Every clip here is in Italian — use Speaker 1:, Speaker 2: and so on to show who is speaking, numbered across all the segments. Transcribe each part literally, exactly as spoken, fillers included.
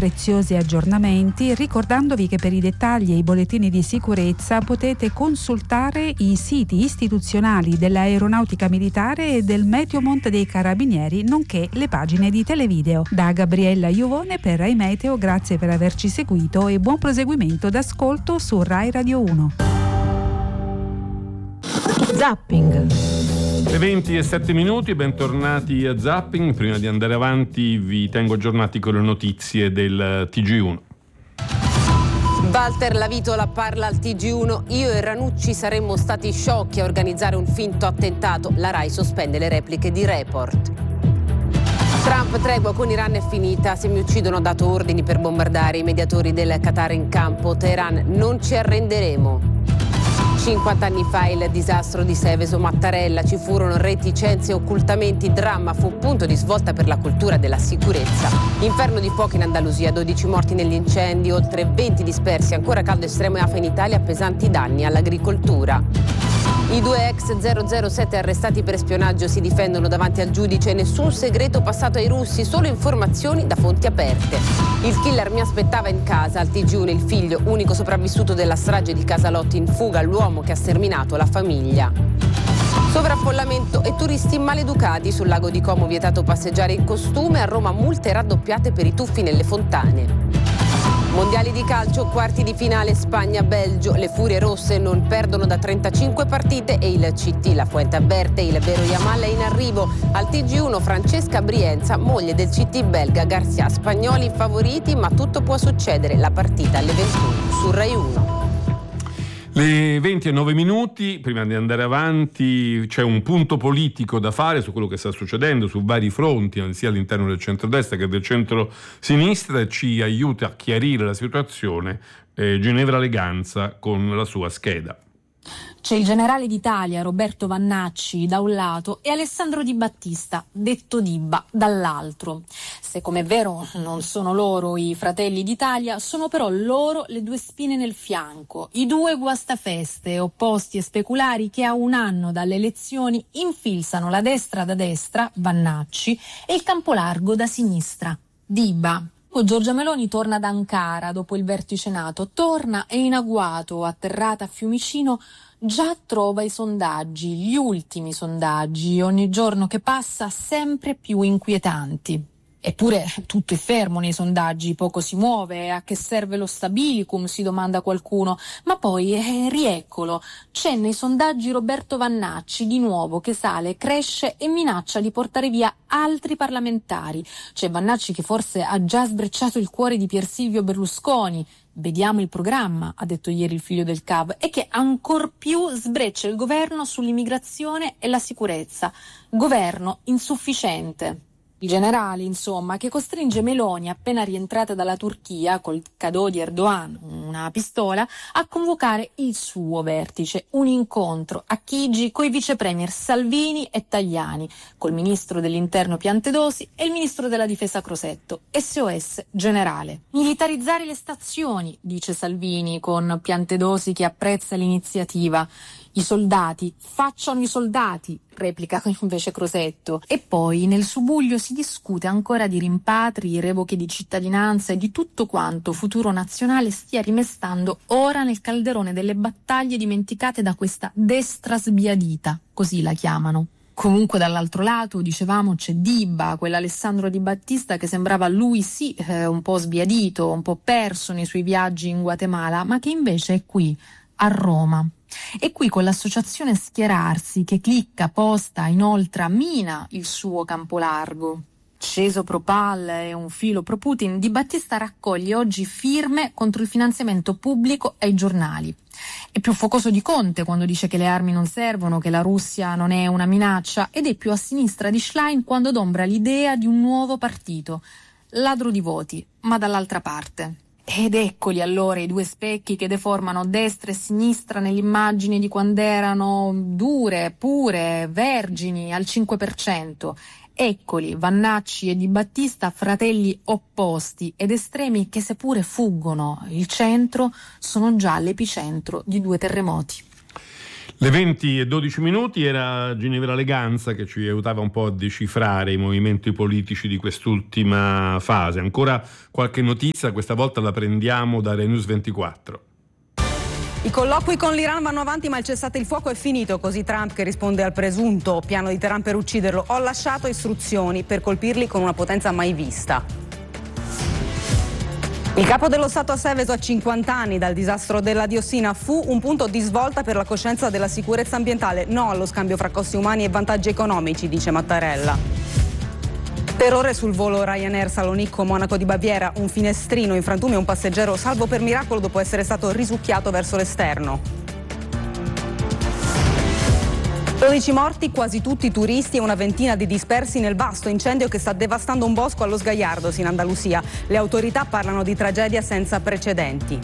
Speaker 1: preziosi aggiornamenti, ricordandovi che per i dettagli e i bollettini di sicurezza potete consultare i siti istituzionali dell'Aeronautica Militare e del Meteomonte dei Carabinieri, nonché le pagine di Televideo. Da Gabriella Iovone per Rai Meteo, grazie per averci seguito e buon proseguimento d'ascolto su Rai Radio uno.
Speaker 2: Zapping.
Speaker 3: Le venti e sette minuti, bentornati a Zapping. Prima di andare avanti vi tengo aggiornati con le notizie del T G uno.
Speaker 4: Walter Lavitola parla al T G uno. Io e Ranucci saremmo stati sciocchi a organizzare un finto attentato. La Rai sospende le repliche di Report. Trump, tregua con Iran è finita. Se mi uccidono ho dato ordini per bombardare i mediatori del Qatar in campo. Teheran, non ci arrenderemo. cinquanta anni fa il disastro di Seveso Mattarella, ci furono reticenze e occultamenti, dramma fu punto di svolta per la cultura della sicurezza. Inferno di fuoco in Andalusia, dodici morti negli incendi, oltre venti dispersi, ancora caldo estremo e afa in Italia, pesanti danni all'agricoltura. I due ex zero zero sette arrestati per spionaggio si difendono davanti al giudice, nessun segreto passato ai russi, solo informazioni da fonti aperte. Il killer mi aspettava in casa, al T G uno il figlio, unico sopravvissuto della strage di Casalotti, in fuga l'uomo che ha sterminato la famiglia. Sovraffollamento e turisti maleducati, sul lago di Como vietato passeggiare in costume, a Roma multe raddoppiate per i tuffi nelle fontane. Mondiali di calcio, quarti di finale Spagna-Belgio, le furie rosse non perdono da trentacinque partite e il C T, la Fuente avverte, il vero Yamal è in arrivo. Al T G uno Francesca Brienza, moglie del C T belga Garcia, spagnoli favoriti ma tutto può succedere, la partita alle ventuno su Rai uno.
Speaker 3: Le venti e nove minuti, prima di andare avanti c'è un punto politico da fare su quello che sta succedendo su vari fronti, sia all'interno del centrodestra che del centro-sinistra, e ci aiuta a chiarire la situazione eh, Ginevra Leganza con la sua scheda.
Speaker 2: C'è il generale d'Italia Roberto Vannacci da un lato e Alessandro Di Battista, detto Dibba, dall'altro. Se come è vero non sono loro i fratelli d'Italia, sono però loro le due spine nel fianco, i due guastafeste opposti e speculari che a un anno dalle elezioni infilzano la destra da destra, Vannacci, e il campo largo da sinistra, Dibba. Giorgia Meloni torna ad Ankara dopo il vertice NATO, torna e in agguato, atterrata a Fiumicino, già trova i sondaggi, gli ultimi sondaggi, ogni giorno che passa sempre più inquietanti. Eppure tutto è fermo nei sondaggi, poco si muove, a che serve lo stabilicum, si domanda qualcuno, ma poi eh, rieccolo, c'è nei sondaggi Roberto Vannacci di nuovo che sale, cresce e minaccia di portare via altri parlamentari. C'è Vannacci che forse ha già sbrecciato il cuore di Pier Silvio Berlusconi, vediamo il programma, ha detto ieri il figlio del C A V, e che ancor più sbreccia il governo sull'immigrazione e la sicurezza, governo insufficiente. Il generale, insomma, che costringe Meloni, appena rientrata dalla Turchia, col cadeau di Erdogan, una pistola, a convocare il suo vertice, un incontro a Chigi coi vice premier Salvini e Tajani, col ministro dell'interno Piantedosi e il ministro della difesa Crosetto. S O S generale. Militarizzare le stazioni, dice Salvini, con Piantedosi che apprezza l'iniziativa. I soldati facciano i soldati, replica invece Crosetto. E poi nel subuglio si discute ancora di rimpatri, revoche di cittadinanza e di tutto quanto Futuro Nazionale stia rimestando ora nel calderone delle battaglie dimenticate da questa destra sbiadita, così la chiamano. Comunque dall'altro lato, dicevamo, c'è Dibba, quell'Alessandro Di Battista che sembrava lui sì eh, un po' sbiadito, un po' perso nei suoi viaggi in Guatemala, ma che invece è qui, a Roma. E qui con l'associazione Schierarsi che clicca, posta, inoltre mina il suo campo largo. Sceso pro Pal e un filo pro Putin, Di Battista raccoglie oggi firme contro il finanziamento pubblico ai giornali. È più focoso di Conte quando dice che le armi non servono, che la Russia non è una minaccia, ed è più a sinistra di Schlein quando adombra l'idea di un nuovo partito, ladro di voti, ma dall'altra parte. Ed eccoli allora i due specchi che deformano destra e sinistra nell'immagine di quando erano dure, pure, vergini al cinque per cento. Eccoli Vannacci e Di Battista, fratelli opposti ed estremi che seppure fuggono il centro sono già l'epicentro di due terremoti.
Speaker 3: Le venti e dodici minuti, era Ginevra Leganza che ci aiutava un po' a decifrare i movimenti politici di quest'ultima fase. Ancora qualche notizia, questa volta la prendiamo da Rai News ventiquattro.
Speaker 5: I colloqui con l'Iran vanno avanti, ma il cessate il fuoco è finito, così Trump che risponde al presunto piano di Teheran per ucciderlo: ho lasciato istruzioni per colpirli con una potenza mai vista. Il capo dello Stato a Seveso, a cinquanta anni dal disastro della diossina, fu un punto di svolta per la coscienza della sicurezza ambientale. No allo scambio fra costi umani e vantaggi economici, dice Mattarella. Per ore sul volo Ryanair Salonicco-Monaco di Baviera, un finestrino in frantumi e un passeggero salvo per miracolo dopo essere stato risucchiato verso l'esterno. dodici morti, quasi tutti turisti, e una ventina di dispersi nel vasto incendio che sta devastando un bosco allo Sgaiardos in Andalusia. Le autorità parlano di tragedia senza precedenti.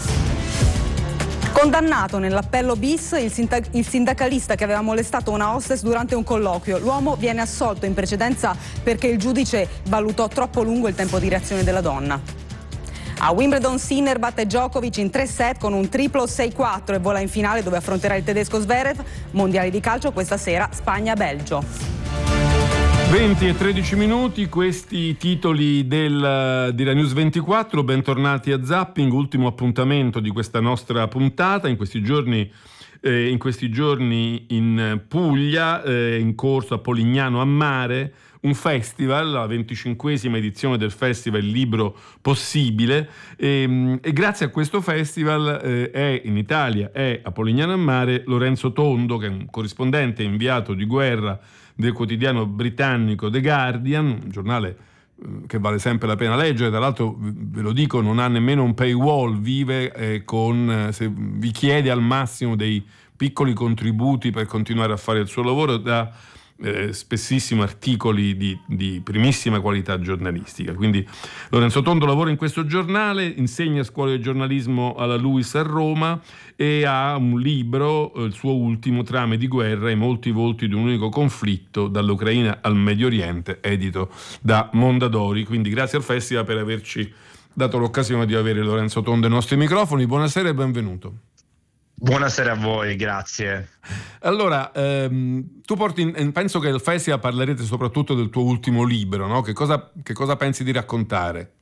Speaker 5: Condannato nell'appello bis il, sindac- il sindacalista che aveva molestato una hostess durante un colloquio. L'uomo viene assolto in precedenza perché il giudice valutò troppo lungo il tempo di reazione della donna. A Wimbledon Sinner batte Djokovic in tre set con un triplo sei quattro e vola in finale, dove affronterà il tedesco Zverev. Mondiali di calcio questa sera, Spagna-Belgio.
Speaker 3: venti e tredici minuti, questi titoli del, di Rai News ventiquattro. Bentornati a Zapping, ultimo appuntamento di questa nostra puntata. In questi giorni eh, in questi giorni in Puglia, eh, in corso a Polignano a Mare, un festival, la venticinquesima edizione del festival Il Libro Possibile, e, e grazie a questo festival eh, è in Italia, è a Polignano a Mare Lorenzo Tondo, che è un corrispondente inviato di guerra del quotidiano britannico The Guardian, un giornale eh, che vale sempre la pena leggere. Tra l'altro, ve lo dico, non ha nemmeno un paywall, vive eh, con, se vi chiede al massimo dei piccoli contributi per continuare a fare il suo lavoro, da Eh, spessissimo articoli di, di primissima qualità giornalistica. Quindi Lorenzo Tondo lavora in questo giornale, insegna a scuola di giornalismo alla LUISS a Roma e ha un libro, eh, il suo ultimo, Trame di guerra, i molti volti di un unico conflitto, dall'Ucraina al Medio Oriente, edito da Mondadori. Quindi grazie al festival per averci dato l'occasione di avere Lorenzo Tondo ai nostri microfoni. Buonasera e benvenuto.
Speaker 6: Buonasera a voi, grazie.
Speaker 3: Allora, ehm, tu porti in, penso che al festival parlerete soprattutto del tuo ultimo libro, no? Che cosa, che cosa pensi di raccontare?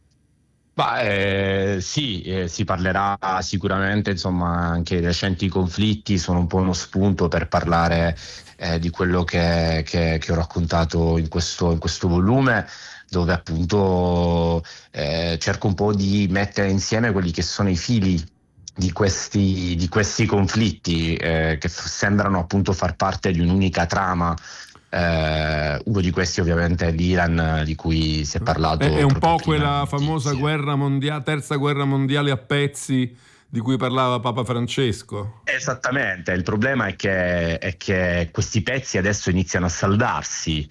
Speaker 6: Beh, eh, sì, eh, si parlerà sicuramente, insomma, anche i recenti conflitti sono un po' uno spunto per parlare eh, di quello che, che, che ho raccontato in questo, in questo volume, dove appunto eh, cerco un po' di mettere insieme quelli che sono i fili di questi, di questi conflitti eh, che f- sembrano appunto far parte di un'unica trama. Eh, uno di questi ovviamente è l'Iran, di cui si è parlato.
Speaker 3: È, è un po' quella
Speaker 6: notizie.
Speaker 3: famosa guerra mondiale, terza guerra mondiale a pezzi di cui parlava Papa Francesco.
Speaker 6: Esattamente, il problema è che, è che questi pezzi adesso iniziano a saldarsi,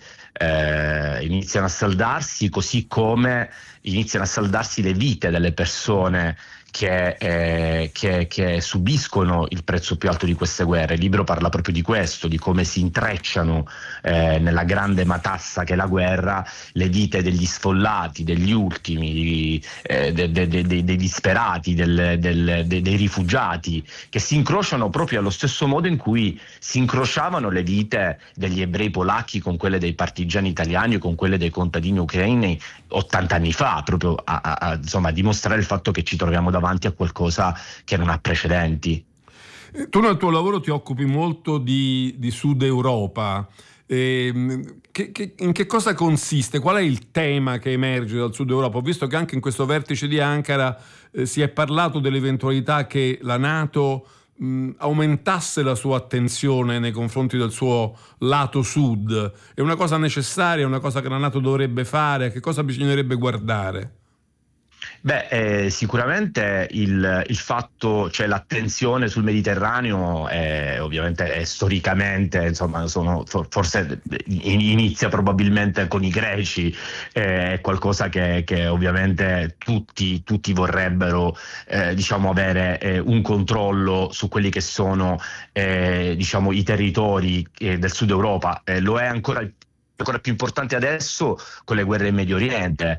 Speaker 6: eh, iniziano a saldarsi così come iniziano a saldarsi le vite delle persone Che, eh, che, che subiscono il prezzo più alto di queste guerre. Il libro parla proprio di questo, di come si intrecciano eh, nella grande matassa che è la guerra le vite degli sfollati, degli ultimi, di, eh, de, de, de, de, dei disperati, del, del, de, dei rifugiati, che si incrociano proprio allo stesso modo in cui si incrociavano le vite degli ebrei polacchi con quelle dei partigiani italiani o con quelle dei contadini ucraini ottanta anni fa, proprio a, a, a, insomma, a dimostrare il fatto che ci troviamo davanti a qualcosa che non ha precedenti.
Speaker 3: Tu nel tuo lavoro ti occupi molto di, di Sud Europa. Eh, che, che, in che cosa consiste? Qual è il tema che emerge dal Sud Europa? Ho visto che anche in questo vertice di Ankara eh, si è parlato dell'eventualità che la NATO mh, aumentasse la sua attenzione nei confronti del suo lato sud. È una cosa necessaria, è una cosa che la NATO dovrebbe fare? A che cosa bisognerebbe guardare?
Speaker 6: Beh, eh, sicuramente il, il fatto, cioè l'attenzione sul Mediterraneo è, ovviamente è storicamente, insomma, sono, for, forse inizia probabilmente con i greci, eh, è qualcosa che, che ovviamente tutti, tutti vorrebbero eh, diciamo avere eh, un controllo su quelli che sono eh, diciamo i territori eh, del Sud Europa. Eh, lo è ancora ancora più importante adesso con le guerre in Medio Oriente,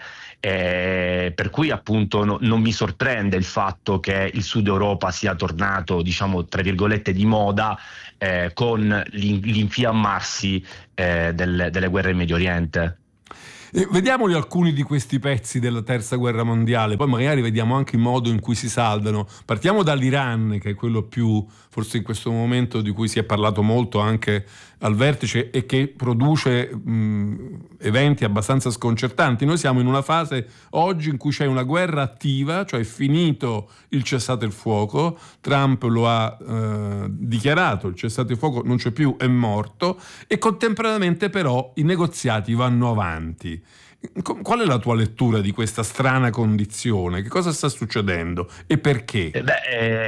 Speaker 6: eh, per cui appunto no, non mi sorprende il fatto che il Sud Europa sia tornato, diciamo tra virgolette, di moda eh, con l'in- l'infiammarsi eh, del, delle guerre in Medio Oriente.
Speaker 3: Eh, vediamoli alcuni di questi pezzi della terza guerra mondiale, poi magari vediamo anche il modo in cui si saldano. Partiamo dall'Iran, che è quello più, forse in questo momento, di cui si è parlato molto anche al vertice e che produce mh, eventi abbastanza sconcertanti. Noi siamo in una fase oggi in cui c'è una guerra attiva, cioè è finito il cessate il fuoco, Trump lo ha eh, dichiarato, il cessate il fuoco non c'è più, è morto, e contemporaneamente però i negoziati vanno avanti. Qual è la tua lettura di questa strana condizione? Che cosa sta succedendo e perché?
Speaker 6: Eh beh,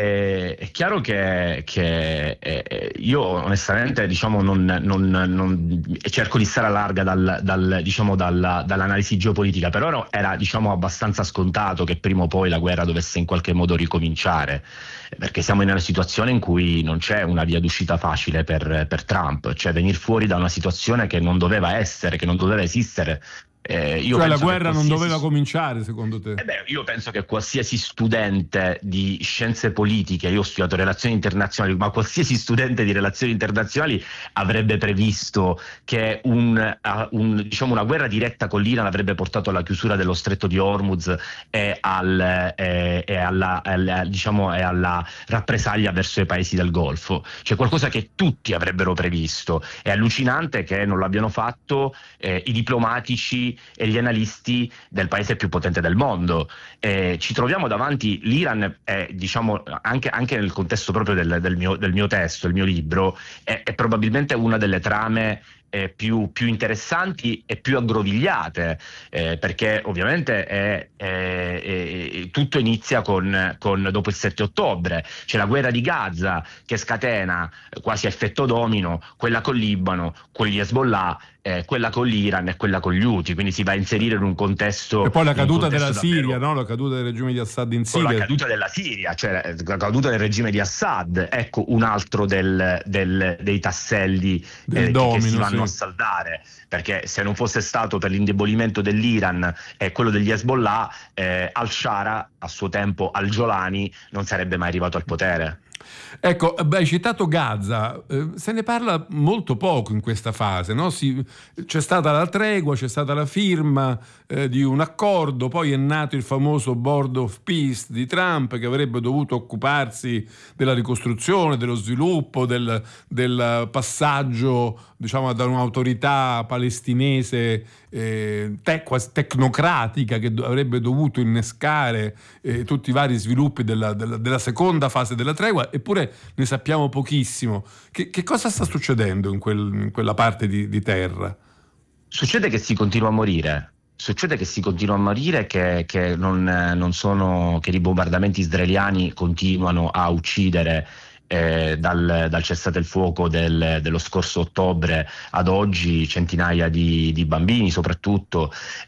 Speaker 6: è, è chiaro che, che eh, io onestamente diciamo non, non, non cerco di stare a larga dal, dal, diciamo, dalla, dall'analisi geopolitica, però no, era diciamo abbastanza scontato che prima o poi la guerra dovesse in qualche modo ricominciare, perché siamo in una situazione in cui non c'è una via d'uscita facile per, per Trump, cioè venire fuori da una situazione che non doveva essere, che non doveva esistere. Eh, io
Speaker 3: cioè la
Speaker 6: penso
Speaker 3: guerra
Speaker 6: che
Speaker 3: non
Speaker 6: qualsiasi...
Speaker 3: doveva cominciare, secondo te?
Speaker 6: Eh beh, io penso che qualsiasi studente di scienze politiche, io ho studiato relazioni internazionali, ma qualsiasi studente di relazioni internazionali avrebbe previsto che un, uh, un, diciamo una guerra diretta con l'Iran avrebbe portato alla chiusura dello stretto di Hormuz e, al, eh, e, alla, alla, diciamo, e alla rappresaglia verso i paesi del Golfo. Cioè qualcosa che tutti avrebbero previsto. È allucinante che non l'abbiano fatto eh, i diplomatici e gli analisti del paese più potente del mondo. Eh, ci troviamo davanti, l'Iran è, diciamo, anche, anche nel contesto proprio del, del, mio, del mio testo, il mio libro, è, è probabilmente una delle trame eh, più, più interessanti e più aggrovigliate, eh, perché ovviamente è, è, è, tutto inizia con, con dopo il sette ottobre, c'è la guerra di Gaza che scatena quasi a effetto domino quella col Libano, con gli Hezbollah, Eh, quella con l'Iran e quella con gli Houthi, quindi si va a inserire in un contesto.
Speaker 3: E poi la caduta della
Speaker 6: davvero,
Speaker 3: Siria, no? La caduta del regime di Assad in Siria.
Speaker 6: La caduta della Siria, cioè la caduta del regime di Assad, ecco un altro del, del, dei tasselli
Speaker 3: del
Speaker 6: eh,
Speaker 3: domino,
Speaker 6: che si vanno
Speaker 3: sì.
Speaker 6: a saldare, perché se non fosse stato per l'indebolimento dell'Iran e quello degli Hezbollah, eh, al-Shara, a suo tempo al-Jolani, non sarebbe mai arrivato al potere.
Speaker 3: Ecco, beh, hai citato Gaza, eh, se ne parla molto poco in questa fase, no? Si, c'è stata la tregua, c'è stata la firma eh, di un accordo, poi è nato il famoso Board of Peace di Trump che avrebbe dovuto occuparsi della ricostruzione, dello sviluppo, del, del passaggio, diciamo, da un'autorità palestinese eh, te- quasi tecnocratica che do- avrebbe dovuto innescare eh, tutti i vari sviluppi della, della, della seconda fase della tregua, eppure ne sappiamo pochissimo. Che, che cosa sta succedendo in, quel, in quella parte di, di terra?
Speaker 6: Succede che si continua a morire. Succede che si continua a morire, che, che, non, non sono, che i bombardamenti israeliani continuano a uccidere eh, dal, dal cessate il fuoco del, dello scorso ottobre ad oggi centinaia di, di bambini soprattutto,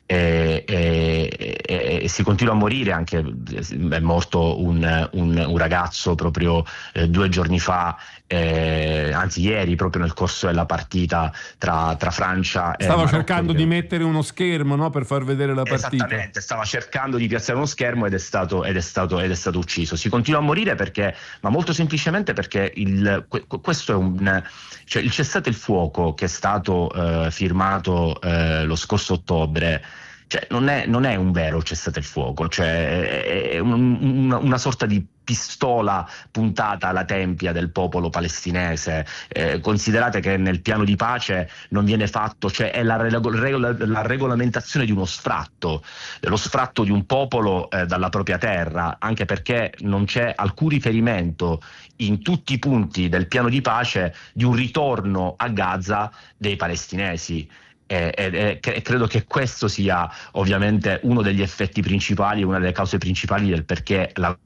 Speaker 6: e, e, e, e si continua a morire. Anche è morto un, un, un ragazzo proprio eh, due giorni fa, eh, anzi ieri, proprio nel corso della partita tra, tra Francia e
Speaker 3: stava
Speaker 6: Marocco,
Speaker 3: cercando di mettere uno schermo, no, per far vedere la partita.
Speaker 6: Esattamente, stava cercando di piazzare uno schermo ed è stato, ed è stato, ed è stato ucciso. Si continua a morire perché, ma molto semplicemente perché il, questo è un, cioè il cessate il fuoco che è stato eh, firmato eh, lo scorso ottobre. Cioè, non è, non è un vero cessate il fuoco, cioè è un, una, una sorta di pistola puntata alla tempia del popolo palestinese. Eh, considerate che nel piano di pace non viene fatto, cioè è la, regola, la regolamentazione di uno sfratto, dello sfratto di un popolo eh, dalla propria terra, anche perché non c'è alcun riferimento in tutti i punti del piano di pace di un ritorno a Gaza dei palestinesi. E, e, e credo che questo sia ovviamente uno degli effetti principali, una delle cause principali del perché la...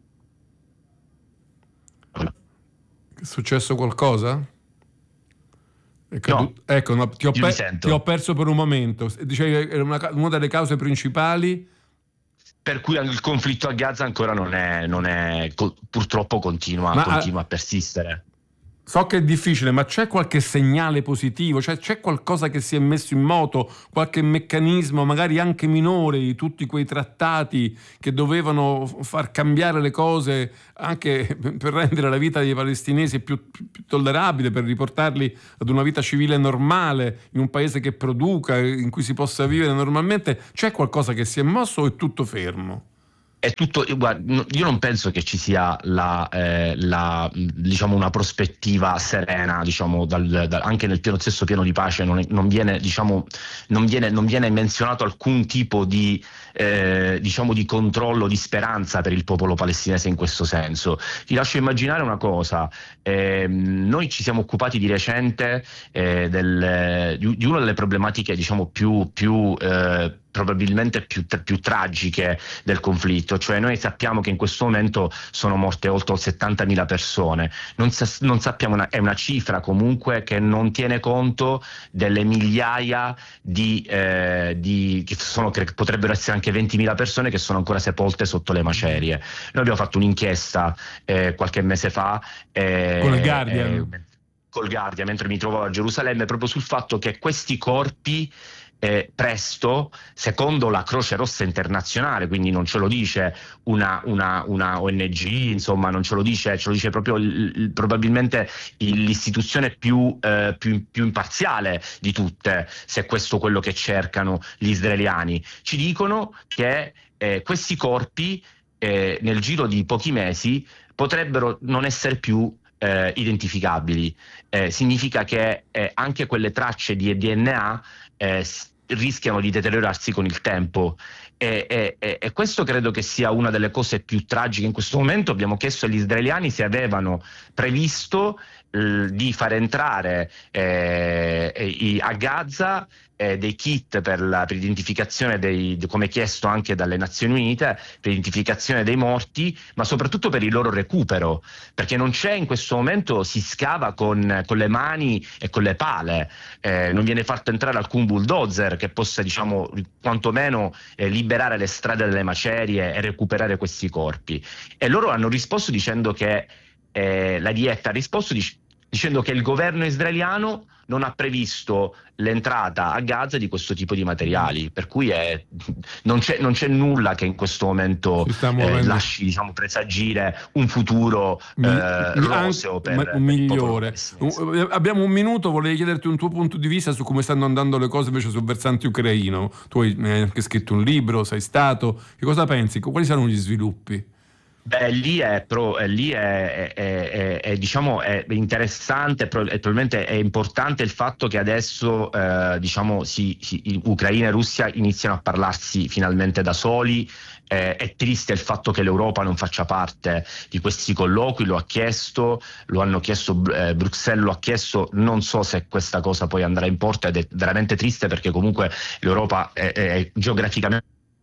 Speaker 3: È successo qualcosa? È cadu-
Speaker 6: no,
Speaker 3: ecco, no, ti, ho pe- ti ho perso per un momento. Dicevi era una, una delle cause principali
Speaker 6: per cui il conflitto a Gaza ancora non è, non è purtroppo continua,
Speaker 3: Ma
Speaker 6: continua a, a persistere.
Speaker 3: So che è difficile, ma c'è qualche segnale positivo? Cioè, c'è qualcosa che si è messo in moto, qualche meccanismo, magari anche minore, di tutti quei trattati che dovevano far cambiare le cose anche per rendere la vita dei palestinesi più, più, più tollerabile, per riportarli ad una vita civile normale, in un paese che produca, in cui si possa vivere normalmente? C'è qualcosa che si è mosso o è tutto fermo?
Speaker 6: È tutto, guarda, io non penso che ci sia la, eh, la diciamo una prospettiva serena, diciamo, dal, dal, anche nel piano, stesso piano di pace non, è, non viene, diciamo, non viene, non viene menzionato alcun tipo di eh, diciamo di controllo, di speranza per il popolo palestinese in questo senso. Ti lascio immaginare una cosa: eh, noi ci siamo occupati di recente eh, del, di, di una delle problematiche, diciamo, più più eh, probabilmente più, più tragiche del conflitto, cioè noi sappiamo che in questo momento sono morte oltre settantamila persone, non, sa, non sappiamo, una, è una cifra comunque che non tiene conto delle migliaia di, eh, di che sono, che potrebbero essere anche ventimila persone che sono ancora sepolte sotto le macerie. Noi abbiamo fatto un'inchiesta eh, qualche mese fa eh,
Speaker 3: con il Guardian
Speaker 6: eh, col Guardian mentre mi trovavo a Gerusalemme, proprio sul fatto che questi corpi Eh, presto, secondo la Croce Rossa Internazionale, quindi non ce lo dice una, una, una O N G, insomma non ce lo dice, ce lo dice proprio il, il, probabilmente il, l'istituzione più, eh, più, più imparziale di tutte, se è questo quello che cercano gli israeliani, ci dicono che eh, questi corpi eh, nel giro di pochi mesi potrebbero non essere più eh, identificabili. Eh, significa che eh, anche quelle tracce di D N A Eh, rischiano di deteriorarsi con il tempo e, e, e questo credo che sia una delle cose più tragiche in questo momento. Abbiamo chiesto agli israeliani se avevano previsto eh, di far entrare eh, i, a Gaza eh, dei kit per, la, per l'identificazione dei, come chiesto anche dalle Nazioni Unite, per l'identificazione dei morti, ma soprattutto per il loro recupero, perché non c'è in questo momento, si scava con, con le mani e con le pale, eh, non viene fatto entrare alcun bulldozer che possa, diciamo, quantomeno eh, liberare le strade delle macerie e recuperare questi corpi. E loro hanno risposto dicendo che eh, la dietta ha risposto dic- dicendo che il governo israeliano non ha previsto l'entrata a Gaza di questo tipo di materiali, per cui è, non, c'è, non c'è nulla che in questo momento eh, lasci, diciamo, presagire un futuro eh, roseo per, per
Speaker 3: migliore. Un, abbiamo un minuto, volevo chiederti un tuo punto di vista su come stanno andando le cose invece sul versante ucraino. Tu hai anche scritto un libro, sei stato, che cosa pensi? Quali saranno gli sviluppi?
Speaker 6: Beh, lì è, pro, eh, lì è, è, è, è, diciamo, è interessante, pro, è, probabilmente è importante il fatto che adesso eh, diciamo, si, si, Ucraina e Russia iniziano a parlarsi finalmente da soli. Eh, è triste il fatto che l'Europa non faccia parte di questi colloqui, lo ha chiesto, lo hanno chiesto, eh, Bruxelles lo ha chiesto, non so se questa cosa poi andrà in porto, ed è veramente triste perché comunque l'Europa è, è geograficamente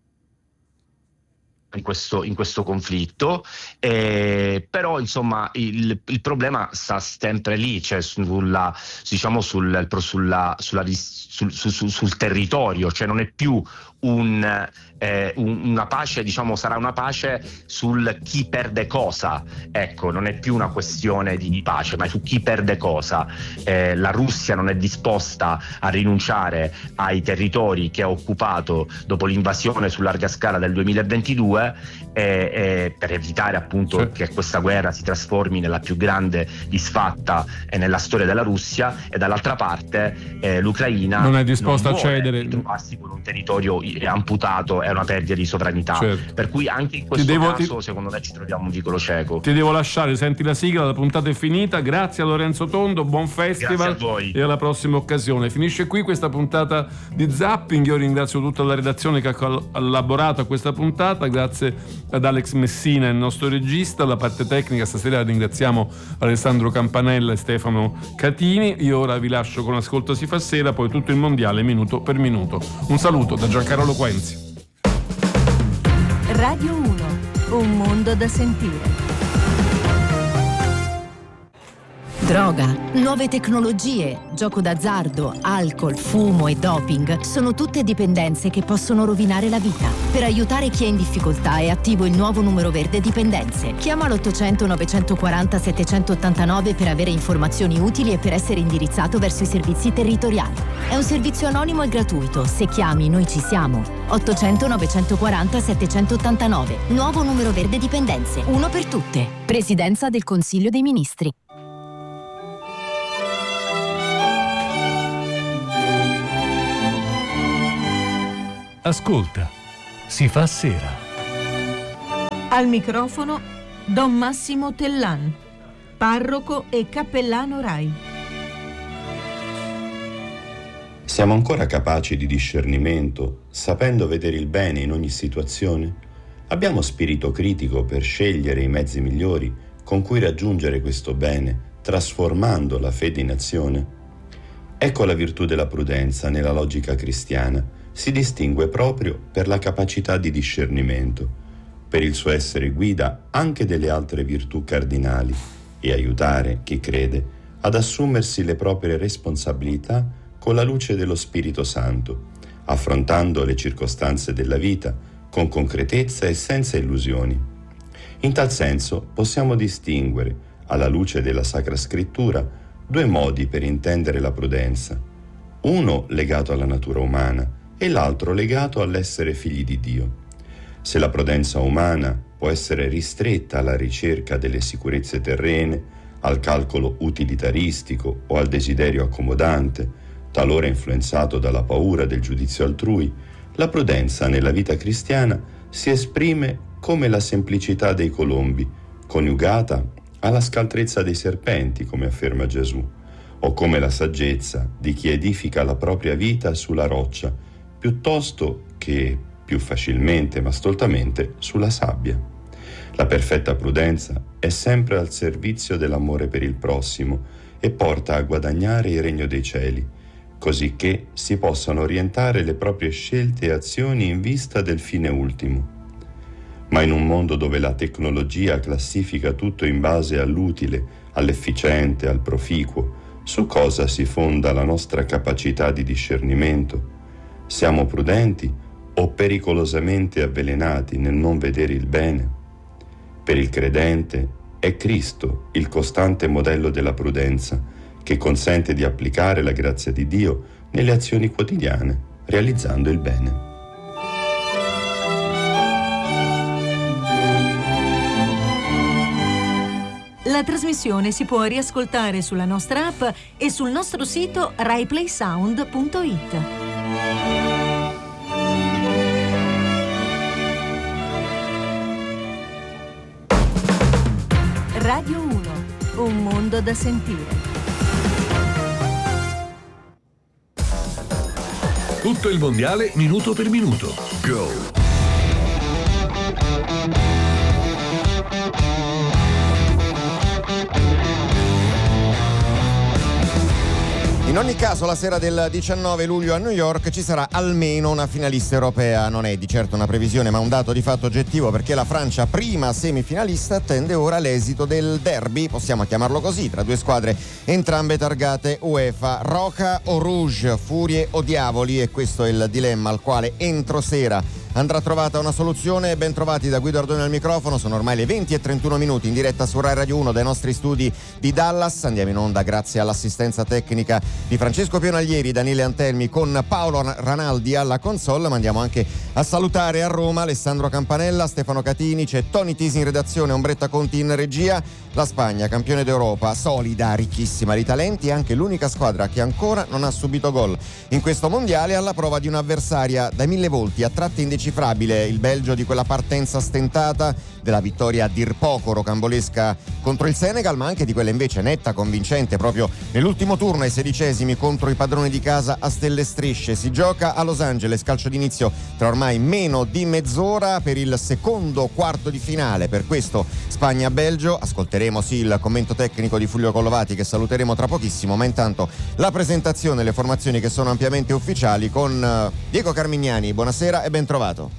Speaker 6: In questo, in questo conflitto, eh, però insomma il, il problema sta sempre lì, cioè sulla, diciamo sul, sulla, sulla, sul, sul, sul territorio, cioè non è più un, eh, un, una pace, diciamo sarà una pace sul chi perde cosa, ecco, non è più una questione di pace, ma è su chi perde cosa. Eh, la Russia non è disposta a rinunciare ai territori che ha occupato dopo l'invasione su larga scala del duemilaventidue, e, e per evitare appunto sì. che questa guerra si trasformi nella più grande disfatta e nella storia della Russia, e dall'altra parte eh, l'Ucraina
Speaker 3: non è disposta
Speaker 6: non
Speaker 3: a cedere,
Speaker 6: ritrovarsi con un territorio amputato, è una perdita di sovranità, certo. Per cui anche in questo
Speaker 3: devo,
Speaker 6: caso
Speaker 3: ti...
Speaker 6: secondo me ci troviamo un vicolo cieco.
Speaker 3: Ti devo lasciare, senti la sigla, la puntata è finita. Grazie a Lorenzo Tondo, buon festival.
Speaker 6: Grazie a voi.
Speaker 3: E alla prossima occasione. Finisce qui questa puntata di Zapping. Io ringrazio tutta la redazione che ha collaborato a questa puntata, grazie ad Alex Messina, il nostro regista. La parte tecnica stasera ringraziamo Alessandro Campanella e Stefano Catini. Io ora vi lascio con Ascolto si fa sera, poi tutto il mondiale minuto per minuto. Un saluto da Giancarlo Quenzi.
Speaker 7: Radio uno, un mondo da sentire. Droga, nuove tecnologie, gioco d'azzardo, alcol, fumo e doping sono tutte dipendenze che possono rovinare la vita. Per aiutare chi è in difficoltà è attivo il nuovo numero verde dipendenze. Chiama l'ottocento novecentoquaranta settecentoottantanove per avere informazioni utili e per essere indirizzato verso i servizi territoriali. È un servizio anonimo e gratuito. Se chiami, noi ci siamo. ottocento novecentoquaranta settecentoottantanove. Nuovo numero verde dipendenze. Uno per tutte. Presidenza del Consiglio dei Ministri.
Speaker 8: Ascolta, si fa sera.
Speaker 9: Al microfono Don Massimo Tellan, parroco e cappellano Rai.
Speaker 10: Siamo ancora capaci di discernimento, sapendo vedere il bene in ogni situazione? Abbiamo spirito critico per scegliere i mezzi migliori con cui raggiungere questo bene, trasformando la fede in azione? Ecco la virtù della prudenza nella logica cristiana. Si distingue proprio per la capacità di discernimento, per il suo essere guida anche delle altre virtù cardinali e aiutare chi crede ad assumersi le proprie responsabilità con la luce dello Spirito Santo, affrontando le circostanze della vita con concretezza e senza illusioni. In tal senso possiamo distinguere, alla luce della Sacra Scrittura, due modi per intendere la prudenza, uno legato alla natura umana e l'altro legato all'essere figli di Dio. Se la prudenza umana può essere ristretta alla ricerca delle sicurezze terrene, al calcolo utilitaristico o al desiderio accomodante, talora influenzato dalla paura del giudizio altrui, la prudenza nella vita cristiana si esprime come la semplicità dei colombi, coniugata alla scaltrezza dei serpenti, come afferma Gesù, o come la saggezza di chi edifica la propria vita sulla roccia, piuttosto che, più facilmente ma stoltamente, sulla sabbia. La perfetta prudenza è sempre al servizio dell'amore per il prossimo e porta a guadagnare il regno dei cieli, così che si possano orientare le proprie scelte e azioni in vista del fine ultimo. Ma in un mondo dove la tecnologia classifica tutto in base all'utile, all'efficiente, al proficuo, su cosa si fonda la nostra capacità di discernimento? Siamo prudenti o pericolosamente avvelenati nel non vedere il bene? Per il credente è Cristo il costante modello della prudenza che consente di applicare la grazia di Dio nelle azioni quotidiane, realizzando il bene.
Speaker 9: La trasmissione si può riascoltare sulla nostra app e sul nostro sito rai play sound punto it. Radio uno, un mondo da sentire.
Speaker 8: Tutto il mondiale minuto per minuto. Go!
Speaker 11: In ogni caso la sera del diciannove luglio a New York ci sarà almeno una finalista europea. Non è di certo una previsione ma un dato di fatto oggettivo, perché la Francia, prima semifinalista, attende ora l'esito del derby, possiamo chiamarlo così, tra due squadre entrambe targate UEFA. Roca o Rouge, furie o diavoli, e questo è il dilemma al quale entro sera andrà trovata una soluzione. Ben trovati da Guido Ardoni al microfono. Sono ormai le venti e trentuno minuti in diretta su Rai Radio uno dai nostri studi di Dallas. Andiamo in onda grazie all'assistenza tecnica di Francesco Pionaglieri, Daniele Antelmi con Paolo Ranaldi alla console. Ma andiamo anche a salutare a Roma Alessandro Campanella, Stefano Catini, c'è Tony Tisi in redazione, Ombretta Conti in regia. La Spagna, campione d'Europa, solida, ricchissima di talenti, è anche l'unica squadra che ancora non ha subito gol in questo mondiale, alla prova di un'avversaria dai mille volti, a tratti indecifrabile. Il Belgio di quella partenza stentata, della vittoria a dir poco rocambolesca contro il Senegal, ma anche di quella invece netta, convincente proprio nell'ultimo turno ai sedicesimi contro i padroni di casa a stelle strisce. Si gioca a Los Angeles, calcio d'inizio tra ormai meno di mezz'ora per il secondo quarto di finale. Per questo Spagna-Belgio ascolteremo sì il commento tecnico di Fulvio Collovati, che saluteremo tra pochissimo, ma intanto la presentazione, le formazioni che sono ampiamente ufficiali con Diego Carmignani. Buonasera e ben trovato.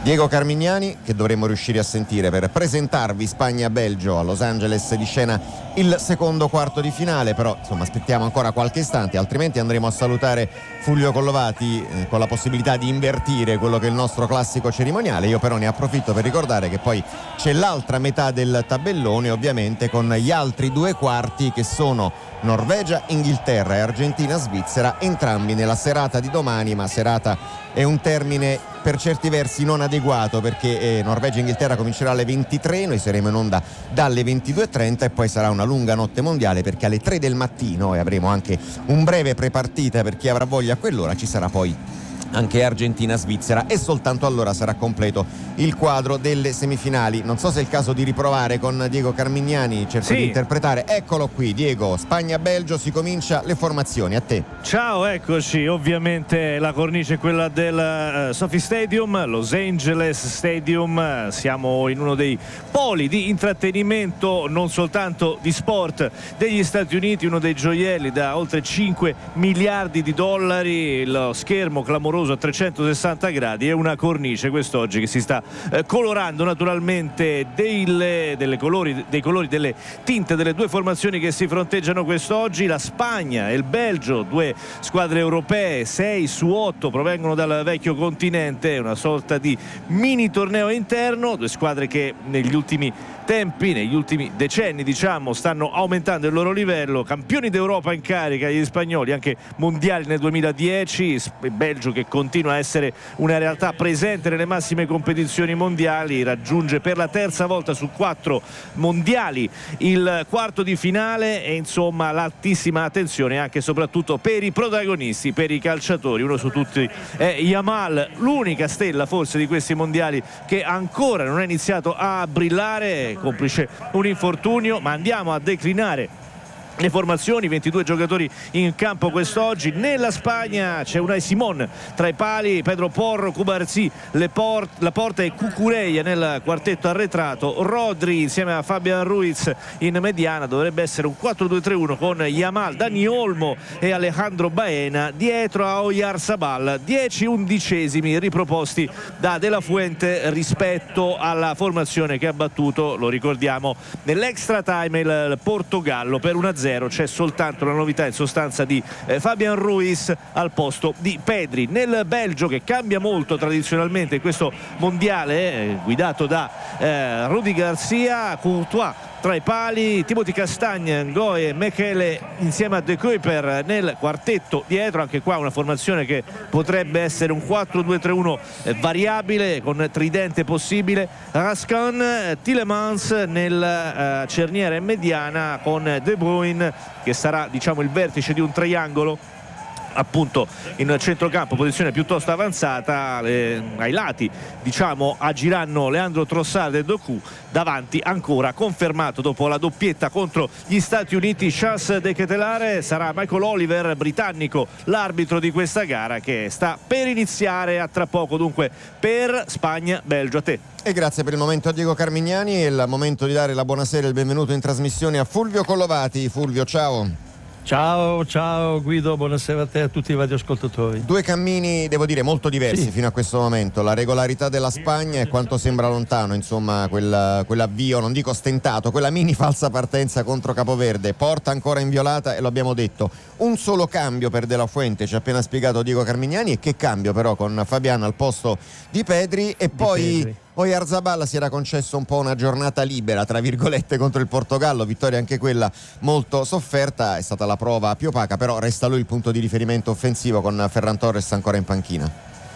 Speaker 11: Diego Carmignani, che dovremmo riuscire a sentire per presentarvi Spagna-Belgio a Los Angeles, di scena il secondo quarto di finale, però insomma aspettiamo ancora qualche istante, altrimenti andremo a salutare Fulvio Collovati eh, con la possibilità di invertire quello che è il nostro classico cerimoniale. Io però ne approfitto per ricordare che poi c'è l'altra metà del tabellone, ovviamente con gli altri due quarti che sono Norvegia, Inghilterra e Argentina, Svizzera, entrambi nella serata di domani, ma serata è un termine per certi versi non adeguato, perché eh, Norvegia e Inghilterra comincerà alle ventitré, noi saremo in onda dalle ventidue e trenta e poi sarà una lunga notte mondiale, perché alle tre del mattino, e avremo anche un breve prepartita per chi avrà voglia a quell'ora, ci sarà poi anche Argentina-Svizzera e soltanto allora sarà completo il quadro delle semifinali. Non so se è il caso di riprovare con Diego Carmignani, cerco
Speaker 12: sì.
Speaker 11: di interpretare. Eccolo qui, Diego. Spagna-Belgio, si comincia, le formazioni, a te.
Speaker 12: Ciao, eccoci. Ovviamente la cornice è quella del uh, Sophie Stadium, Los Angeles Stadium. Siamo in uno dei poli di intrattenimento, non soltanto di sport, degli Stati Uniti, uno dei gioielli da oltre cinque miliardi di dollari, lo schermo clamoroso a trecentosessanta gradi e una cornice quest'oggi che si sta eh, colorando naturalmente delle, delle colori, dei colori delle tinte delle due formazioni che si fronteggiano quest'oggi. La Spagna e il Belgio, due squadre europee, sei su otto provengono dal vecchio continente, una sorta di mini torneo interno, due squadre che negli ultimi tempi, negli ultimi decenni diciamo, stanno aumentando il loro livello, campioni d'Europa in carica gli spagnoli, anche mondiali nel duemiladieci, il Belgio che continua a essere una realtà presente nelle massime competizioni mondiali, raggiunge per la terza volta su quattro mondiali il quarto di finale e insomma l'altissima attenzione anche e soprattutto per i protagonisti, per i calciatori. Uno su tutti è Yamal, l'unica stella forse di questi mondiali che ancora non ha iniziato a brillare, complice un infortunio, ma andiamo a declinare le formazioni. ventidue giocatori in campo quest'oggi. Nella Spagna c'è Unai Simón tra i pali, Pedro Porro, Cubarsí, Laporta e Cucurella nel quartetto arretrato, Rodri insieme a Fabian Ruiz in mediana. Dovrebbe essere un quattro due tre uno con Yamal, Dani Olmo e Alejandro Baena dietro a Oyarzabal. Dieci undicesimi riproposti da De La Fuente rispetto alla formazione che ha battuto, lo ricordiamo, nell'extra time il Portogallo per uno a zero. C'è soltanto la novità in sostanza di eh, Fabian Ruiz al posto di Pedri. Nel Belgio, che cambia molto tradizionalmente in questo mondiale, eh, guidato da eh, Rudi Garcia, Courtois tra i pali, Timothy Castagne, Ngoe e Mechele insieme a De Kuyper nel quartetto dietro. Anche qua una formazione che potrebbe essere un quattro due tre uno eh, variabile con tridente possibile. Rascan, Tielemans nel eh, cerniera in mediana con De Bruyne che sarà diciamo il vertice di un triangolo appunto in centrocampo, posizione piuttosto avanzata. Le, ai lati diciamo agiranno Leandro Trossard e Doku, davanti ancora confermato dopo la doppietta contro gli Stati Uniti Charles De Ketelare. Sarà Michael Oliver, britannico, l'arbitro di questa gara che sta per iniziare a tra poco, dunque per Spagna-Belgio. A te.
Speaker 11: E grazie per il momento a Diego Carmignani. È il momento di dare la buonasera e il benvenuto in trasmissione a Fulvio Collovati. Fulvio, ciao.
Speaker 13: Ciao, ciao Guido, buonasera a te e a tutti i radioascoltatori.
Speaker 11: Due cammini, devo dire, molto diversi
Speaker 13: sì.
Speaker 11: fino a questo momento. La regolarità della Spagna e quanto sembra lontano, insomma, quel, quell'avvio, non dico stentato, quella mini falsa partenza contro Capoverde. Porta ancora inviolata e lo abbiamo detto. Un solo cambio per De La Fuente, ci ha appena spiegato Diego Carmignani, e che cambio però con Fabiano al posto di Pedri e di poi... Pedri. Oyarzabal si era concesso un po' una giornata libera, tra virgolette, contro il Portogallo, vittoria anche quella molto sofferta, è stata la prova più opaca, però resta lui il punto di riferimento offensivo con Ferran Torres ancora in panchina.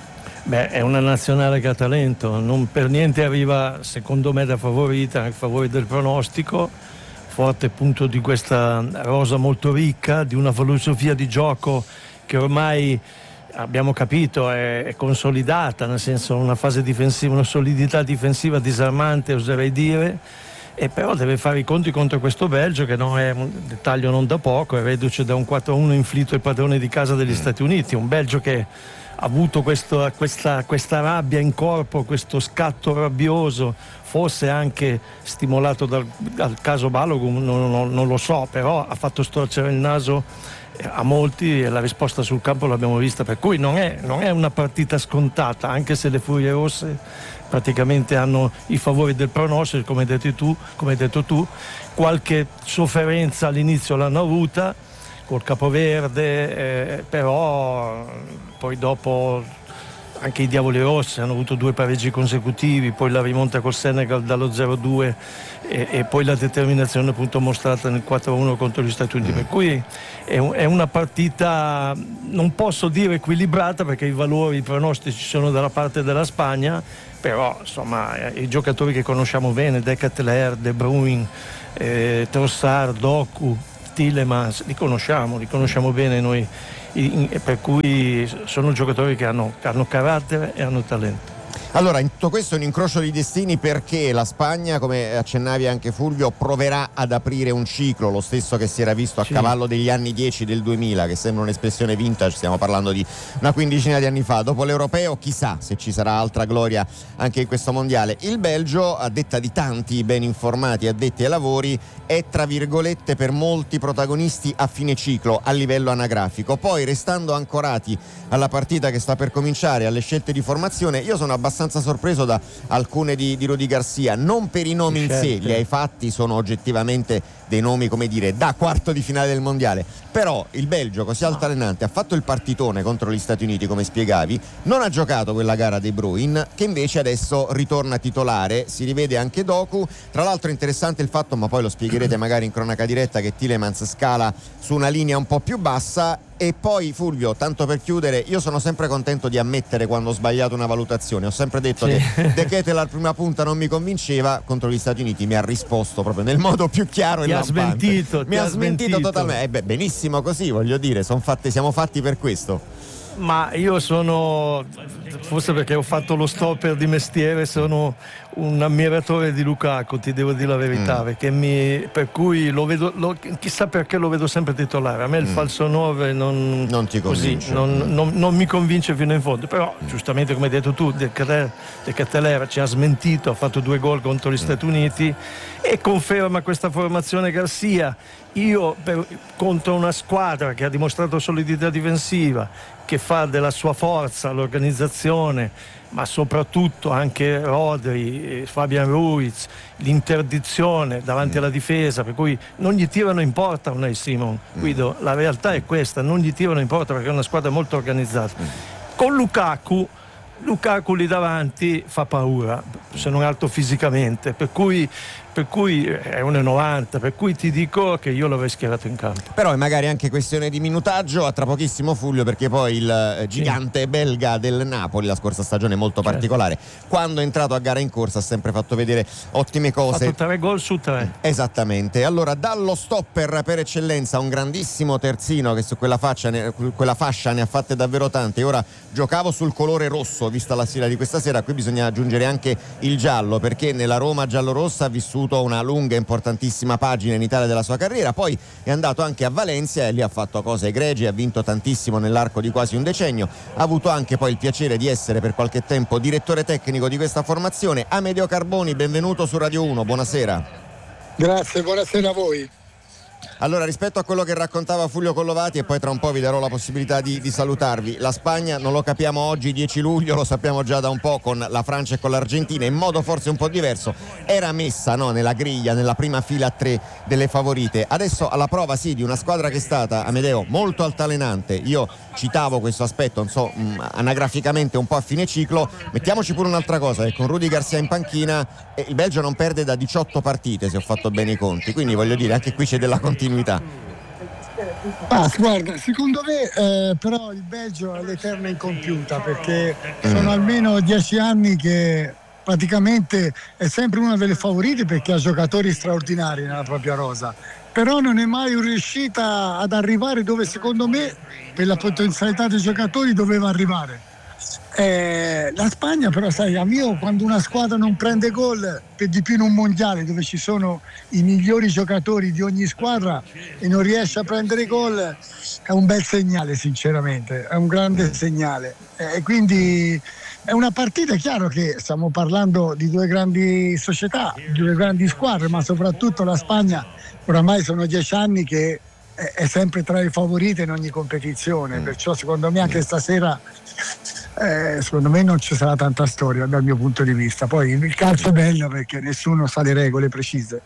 Speaker 13: Beh, è una nazionale che ha talento, non per niente arriva secondo me da favorita, a favore del pronostico, forte punto di questa rosa molto ricca, di una filosofia di gioco che ormai... abbiamo capito è, è consolidata, nel senso una fase difensiva, una solidità difensiva disarmante, oserei dire, e però deve fare i conti contro questo Belgio che non è un dettaglio non da poco, è reduce da un quattro a uno inflitto ai padroni di casa degli Stati Uniti, un Belgio che ha avuto questo, questa, questa rabbia in corpo, questo scatto rabbioso, forse anche stimolato dal, dal caso Balogun, non, non, non lo so, però ha fatto storcere il naso a molti, e la risposta sul campo l'abbiamo vista, per cui non è, non è una partita scontata, anche se le Furie Rosse praticamente hanno i favori del pronostico, come hai detto tu, come hai detto tu. Qualche sofferenza all'inizio l'hanno avuta col capoverde, eh, però poi dopo anche i Diavoli Rossi hanno avuto due pareggi consecutivi, poi la rimonta col Senegal dallo zero due e, e poi la determinazione appunto mostrata nel quattro uno contro gli Stati Uniti, per cui è, un, è una partita, non posso dire equilibrata perché i valori, i pronostici sono dalla parte della Spagna, però insomma i giocatori che conosciamo bene, De Ketelaere, De Bruyne, eh, Trossard, Doku, Tielemans, li conosciamo, li conosciamo bene noi, per cui sono giocatori che hanno, che hanno carattere e hanno talento.
Speaker 11: Allora, in tutto questo è un incrocio di destini, perché la Spagna, come accennavi anche Fulvio, proverà ad aprire un ciclo, lo stesso che si era visto a sì. cavallo degli anni dieci del duemila, che sembra un'espressione vintage, stiamo parlando di una quindicina di anni fa. Dopo l'Europeo chissà se ci sarà altra gloria anche in questo mondiale. Il Belgio, a detta di tanti ben informati addetti ai lavori, è tra virgolette per molti protagonisti a fine ciclo a livello anagrafico. Poi, restando ancorati alla partita che sta per cominciare, alle scelte di formazione, io sono abbastanza sorpreso da alcune di, di Rudy Garcia, non per i nomi in sé, gli ai fatti sono oggettivamente dei nomi, come dire, da quarto di finale del mondiale, però il Belgio così altalenante ha fatto il partitone contro gli Stati Uniti, come spiegavi, non ha giocato quella gara De Bruyne, che invece adesso ritorna titolare, si rivede anche Doku. Tra l'altro è interessante il fatto, ma poi lo spiegherete magari in cronaca diretta, che Tielemans scala su una linea un po' più bassa. E poi Fulvio, tanto per chiudere, io sono sempre contento di ammettere quando ho sbagliato una valutazione, ho sempre detto sì. che De Ketelaere alla prima punta non mi convinceva, contro gli Stati Uniti mi ha risposto proprio nel modo più chiaro e
Speaker 13: ti
Speaker 11: lampante.
Speaker 13: Ha smentito,
Speaker 11: mi ha smentito, smentito totalmente, eh beh, benissimo così, voglio dire, son fatte, siamo fatti per questo.
Speaker 13: Ma io sono, forse perché ho fatto lo stopper di mestiere, sono un ammiratore di Lukaku, ti devo dire la verità, mm. perché mi, per cui lo vedo, lo, chissà perché lo vedo sempre titolare. A me il mm. falso nove non,
Speaker 11: non ti convince,
Speaker 13: così, non, non, non mi convince fino in fondo, però mm. giustamente come hai detto tu, De Ketelaere ci ha smentito, ha fatto due gol contro gli mm. Stati Uniti e conferma questa formazione Garcia. Io per, contro una squadra che ha dimostrato solidità difensiva, che fa della sua forza l'organizzazione, ma soprattutto anche Rodri, Fabian Ruiz, l'interdizione davanti alla difesa, per cui non gli tirano in porta Unai Simon. Guido, la realtà è questa, non gli tirano in porta perché è una squadra molto organizzata. Con Lukaku Lukaku lì davanti fa paura, se non altro fisicamente, per cui, per cui è uno e novanta, per cui ti dico che io l'avrei schierato in campo.
Speaker 11: Però è magari anche questione di minutaggio. A tra pochissimo Fulvio, perché poi il gigante sì. belga del Napoli, la scorsa stagione molto certo. particolare, quando è entrato a gara in corsa ha sempre fatto vedere ottime cose.
Speaker 13: Ha fatto tre gol su tre.
Speaker 11: Esattamente. Allora, dallo stopper per eccellenza, un grandissimo terzino che su quella, faccia ne, quella fascia ne ha fatte davvero tante. Ora giocavo sul colore rosso, vista la sera di questa sera, qui bisogna aggiungere anche il giallo, perché nella Roma giallorossa ha vissuto una lunga e importantissima pagina in Italia della sua carriera, poi è andato anche a Valencia e lì ha fatto cose egregie, ha vinto tantissimo nell'arco di quasi un decennio, ha avuto anche poi il piacere di essere per qualche tempo direttore tecnico di questa formazione. Amedeo Carboni, benvenuto su Radio uno, buonasera.
Speaker 14: Grazie, buonasera a voi.
Speaker 11: Allora, rispetto a quello che raccontava Fulvio Collovati, e poi tra un po' vi darò la possibilità di, di salutarvi, la Spagna non lo capiamo oggi dieci luglio, lo sappiamo già da un po' con la Francia e con l'Argentina, in modo forse un po' diverso, era messa no, nella griglia, nella prima fila a tre delle favorite. Adesso alla prova sì di una squadra che è stata, Amedeo, molto altalenante. Io citavo questo aspetto, non so, mh, anagraficamente un po' a fine ciclo. Mettiamoci pure un'altra cosa, che con Rudy Garcia in panchina eh, il Belgio non perde da diciotto partite, se ho fatto bene i conti, quindi voglio dire, anche qui c'è della continuità.
Speaker 14: Ah, guarda, secondo me eh, però il Belgio è l'eterna incompiuta, perché sono almeno dieci anni che praticamente è sempre una delle favorite, perché ha giocatori straordinari nella propria rosa, però non è mai riuscita ad arrivare dove secondo me per la potenzialità dei giocatori doveva arrivare. Eh, la Spagna però, sai, a mio, quando una squadra non prende gol, per di più in un mondiale dove ci sono i migliori giocatori di ogni squadra, e non riesce a prendere gol, è un bel segnale, sinceramente, è un grande segnale. E eh, quindi è una partita, è chiaro che stiamo parlando di due grandi società, due grandi squadre, ma soprattutto la Spagna oramai sono dieci anni che è, è sempre tra i favoriti in ogni competizione, mm. perciò secondo me anche stasera eh, secondo me non ci sarà tanta storia dal mio punto di vista. Poi il calcio è bello perché nessuno sa le regole precise.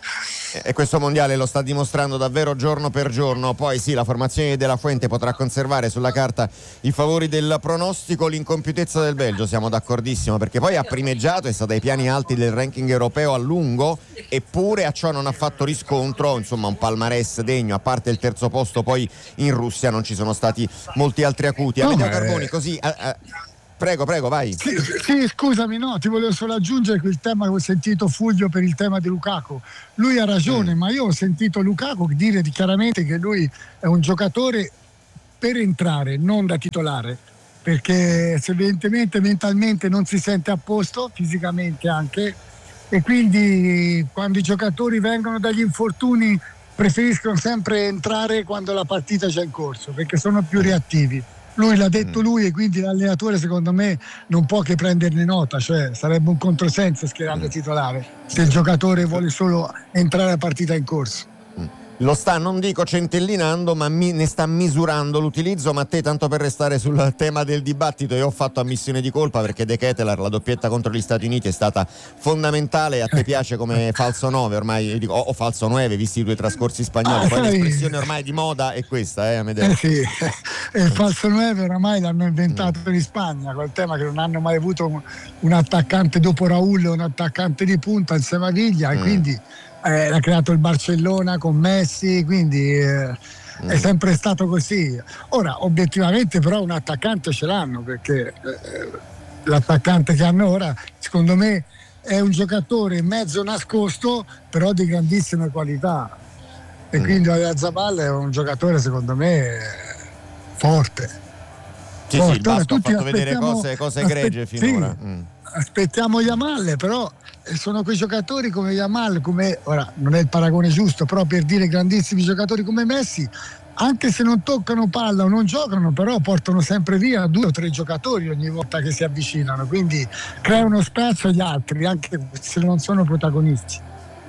Speaker 11: E questo mondiale lo sta dimostrando davvero giorno per giorno. Poi sì, la formazione della Fuente potrà conservare sulla carta i favori del pronostico, l'incompiutezza del Belgio, siamo d'accordissimo, perché poi ha primeggiato, è stata ai piani alti del ranking europeo a lungo, eppure a ciò non ha fatto riscontro, insomma un palmarès degno, a parte il terzo posto poi in Russia non ci sono stati molti altri acuti. Amedeo no, Carboni, così... A, a, Prego, prego, vai.
Speaker 14: Sì, sì, scusami, no, ti volevo solo aggiungere quel tema che ho sentito Fulvio per il tema di Lukaku. Lui ha ragione, mm. ma io ho sentito Lukaku dire chiaramente che lui è un giocatore per entrare, non da titolare, perché se evidentemente mentalmente non si sente a posto, fisicamente anche, e quindi quando i giocatori vengono dagli infortuni preferiscono sempre entrare quando la partita è già in corso, perché sono più reattivi. Lui l'ha detto lui e quindi l'allenatore secondo me non può che prenderne nota, cioè sarebbe un controsenso schierarlo titolare se il giocatore vuole solo entrare alla partita in corso.
Speaker 11: Lo sta, non dico centellinando, ma mi, ne sta misurando l'utilizzo. Ma te, tanto per restare sul tema del dibattito, io ho fatto ammissione di colpa perché De Ketelaere, la doppietta contro gli Stati Uniti è stata fondamentale. A te piace come falso nove ormai, dico, o, o falso nove visti i due trascorsi spagnoli, ah, poi sai, l'espressione ormai di moda è questa, eh Amedeo?
Speaker 14: Eh sì, e il falso nove oramai l'hanno inventato mm. in Spagna, col tema che non hanno mai avuto un, un attaccante dopo Raul, un attaccante di punta insieme a Viglia, mm. e quindi Eh, l'ha creato il Barcellona con Messi, quindi eh, mm. è sempre stato così. Ora obiettivamente però un attaccante ce l'hanno, perché eh, l'attaccante che hanno ora secondo me è un giocatore mezzo nascosto però di grandissime qualità, e mm. quindi Oyarzabal è un giocatore secondo me forte.
Speaker 11: Sì, forte. Sì, il Basco ha fatto vedere cose, cose egregie aspe- finora.
Speaker 14: Sì,
Speaker 11: mm.
Speaker 14: aspettiamo Yamal, però sono quei giocatori come Yamal, come ora non è il paragone giusto, però per dire grandissimi giocatori come Messi, anche se non toccano palla o non giocano, però portano sempre via due o tre giocatori ogni volta che si avvicinano, quindi creano spazio agli altri anche se non sono protagonisti.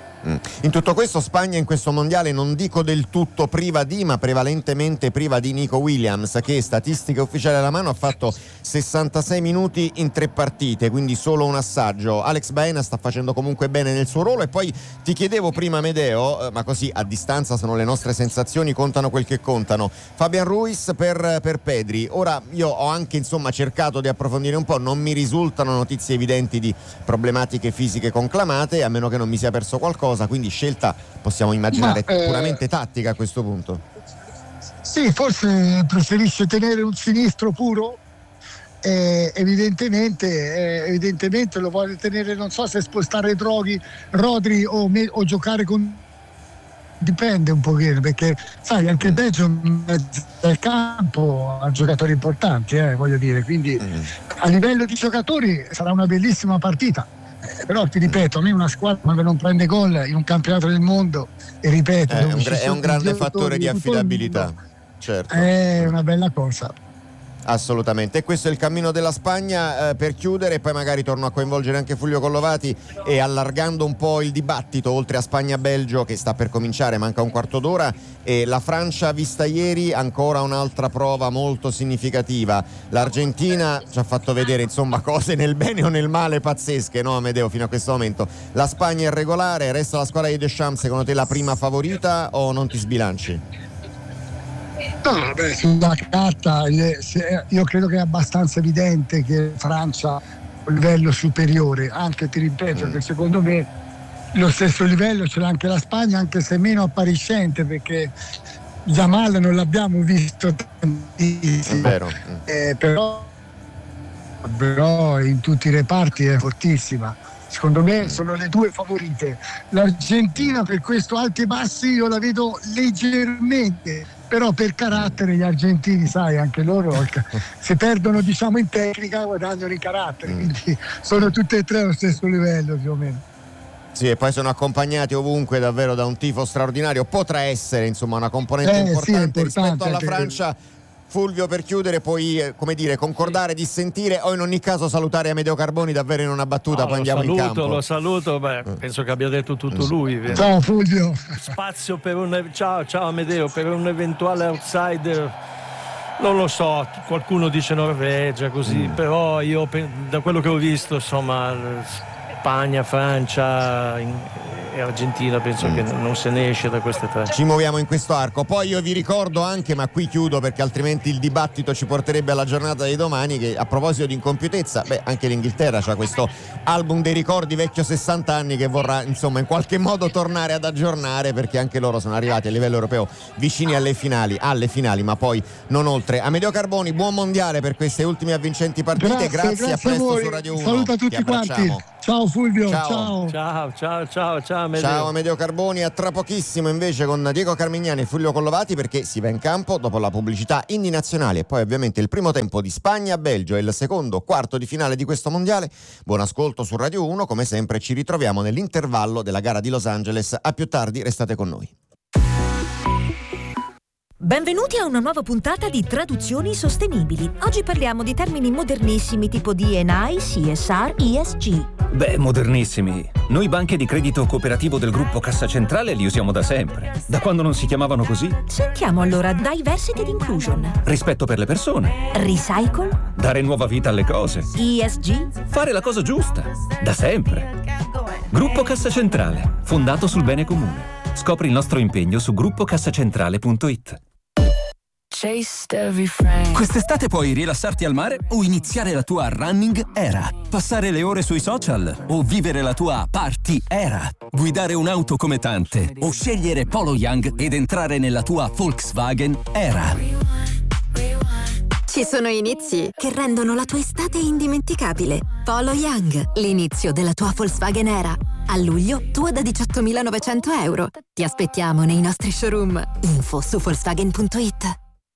Speaker 11: In tutto questo Spagna in questo mondiale non dico del tutto priva di, ma prevalentemente priva di Nico Williams, che statistiche ufficiali alla mano ha fatto sessantasei minuti in tre partite, quindi solo un assaggio. Alex Baena sta facendo comunque bene nel suo ruolo. E poi ti chiedevo prima, Amedeo, ma così a distanza sono le nostre sensazioni, contano quel che contano, Fabian Ruiz per, per Pedri. Ora io ho anche insomma cercato di approfondire un po', non mi risultano notizie evidenti di problematiche fisiche conclamate, a meno che non mi sia perso qualcosa. Quindi scelta possiamo immaginare Ma, eh, puramente tattica a questo punto.
Speaker 14: Sì, forse preferisce tenere un sinistro puro, eh, evidentemente, eh, evidentemente lo vuole tenere, non so se spostare Droghi, Rodri o, me, o giocare con, dipende un pochino, perché sai anche il Belgio nel campo ha giocatori importanti, eh, voglio dire, quindi mm. a livello di giocatori sarà una bellissima partita. Eh, però ti ripeto, a me una squadra quando non prende gol in un campionato del mondo, e ripeto,
Speaker 11: è un, gra- è un grande fattore di affidabilità, certo.
Speaker 14: È una bella cosa.
Speaker 11: Assolutamente, e questo è il cammino della Spagna. Eh, per chiudere, poi magari torno a coinvolgere anche Fulvio Collovati, e allargando un po' il dibattito, oltre a Spagna-Belgio che sta per cominciare, manca un quarto d'ora, e la Francia vista ieri, ancora un'altra prova molto significativa. L'Argentina ci ha fatto vedere insomma cose nel bene o nel male pazzesche, no Amedeo, fino a questo momento. La Spagna è regolare, resta la squadra di Deschamps secondo te la prima favorita o non ti sbilanci?
Speaker 14: No, beh, sulla carta io credo che è abbastanza evidente che Francia ha un livello superiore, anche ti ripeto mm. che secondo me lo stesso livello ce l'ha anche la Spagna, anche se meno appariscente, perché Yamal non l'abbiamo visto tantissimo,
Speaker 11: è vero.
Speaker 14: Eh, però, però in tutti i reparti è fortissima. Secondo me sono le due favorite. L'Argentina per questo alti e bassi io la vedo leggermente, però per carattere gli argentini, sai, anche loro se perdono diciamo in tecnica guadagnano in carattere, quindi sono tutte e tre allo stesso livello più o meno.
Speaker 11: Sì, e poi sono accompagnati ovunque davvero da un tifo straordinario. Potrà essere insomma una componente
Speaker 14: eh,
Speaker 11: importante,
Speaker 14: sì, importante
Speaker 11: rispetto alla Francia. Fulvio, per chiudere puoi eh, come dire concordare, dissentire o in ogni caso salutare Amedeo Carboni davvero in una battuta, no, poi andiamo
Speaker 13: saluto,
Speaker 11: in campo.
Speaker 13: Lo saluto, beh, penso che abbia detto tutto lui.
Speaker 14: Ciao Fulvio.
Speaker 13: Spazio per un ciao, ciao Amedeo, per un eventuale outsider. Non lo so, qualcuno dice Norvegia così, mm. però io da quello che ho visto, insomma, Spagna, Francia e Argentina penso mm. che non se ne esce da queste tre.
Speaker 11: Ci muoviamo in questo arco. Poi io vi ricordo anche, ma qui chiudo perché altrimenti il dibattito ci porterebbe alla giornata di domani, che a proposito di incompiutezza, beh, anche l'Inghilterra c'ha questo album dei ricordi vecchio sessanta anni che vorrà insomma in qualche modo tornare ad aggiornare, perché anche loro sono arrivati a livello europeo vicini alle finali, alle finali ma poi non oltre. Amedeo Carboni, buon mondiale per queste ultime avvincenti partite, grazie, grazie, grazie a presto su Radio uno.
Speaker 14: Saluta tutti quanti. Ciao Fulvio, ciao.
Speaker 11: Ciao,
Speaker 13: ciao, ciao, ciao, ciao Amedeo.
Speaker 11: Ciao Amedeo Carboni, a tra pochissimo invece con Diego Carmignani e Fulvio Collovati, perché si va in campo dopo la pubblicità inni nazionali e poi ovviamente il primo tempo di Spagna-Belgio e il secondo quarto di finale di questo mondiale. Buon ascolto su Radio uno, come sempre ci ritroviamo nell'intervallo della gara di Los Angeles. A più tardi, restate con noi.
Speaker 15: Benvenuti a una nuova puntata di Traduzioni Sostenibili. Oggi parliamo di termini modernissimi tipo D and I, C S R, E S G.
Speaker 16: Beh, modernissimi. Noi banche di credito cooperativo del gruppo Cassa Centrale li usiamo da sempre. Da quando non si chiamavano così?
Speaker 15: Sentiamo allora Diversity ed Inclusion.
Speaker 16: Rispetto per le persone.
Speaker 15: Recycle.
Speaker 16: Dare nuova vita alle cose.
Speaker 15: E S G.
Speaker 16: Fare la cosa giusta. Da sempre. Gruppo Cassa Centrale, fondato sul bene comune. Scopri il nostro impegno su gruppo cassacentrale punto it.
Speaker 17: Quest'estate puoi rilassarti al mare o iniziare la tua running era, passare le ore sui social o vivere la tua party era, guidare un'auto come tante o scegliere Polo Young ed entrare nella tua Volkswagen era.
Speaker 18: Ci sono inizi che rendono la tua estate indimenticabile. Polo Young, l'inizio della tua Volkswagen era. A luglio, tua da diciottomilanovecento euro. Ti aspettiamo nei nostri showroom. Info su volkswagen punto it.